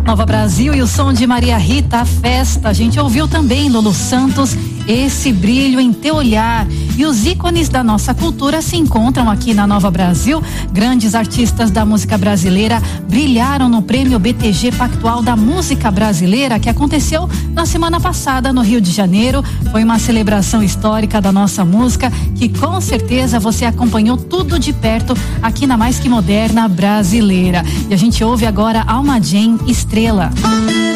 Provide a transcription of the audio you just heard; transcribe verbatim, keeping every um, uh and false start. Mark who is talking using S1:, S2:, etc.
S1: Nova Brasil e o som de Maria Rita, a festa. A gente ouviu também Lulu Santos, Esse Brilho em Teu Olhar. E os ícones da nossa cultura se encontram aqui na Nova Brasil. Grandes artistas da música brasileira brilharam no Prêmio B T G Pactual da Música Brasileira, que aconteceu na semana passada no Rio de Janeiro. Foi uma celebração histórica da nossa música, que com certeza você acompanhou tudo de perto aqui na Mais Que Moderna Brasileira. E a gente ouve agora Alma Jane, Estrela.